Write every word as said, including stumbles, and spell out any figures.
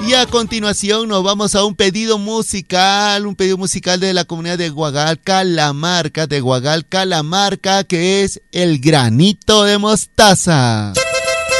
Y a continuación nos vamos a un pedido musical, un pedido musical de la comunidad de Guagal, Calamarca, de Guagal, Calamarca, que es El Granito de Mostaza.